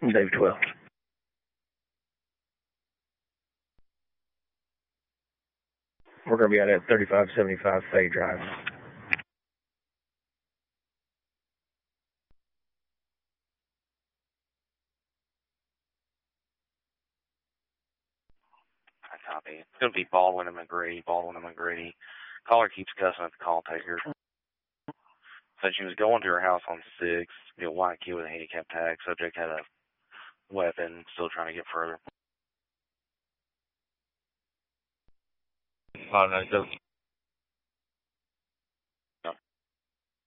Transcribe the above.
Dave 12. We're going to be out at 3575 Fay Drive. I copy. It's going to be Baldwin and McGrady. Caller keeps cussing at the call taker. Said she was going to her house on 6, a white kid with a handicap tag. Subject had a weapon, still trying to get further. 597.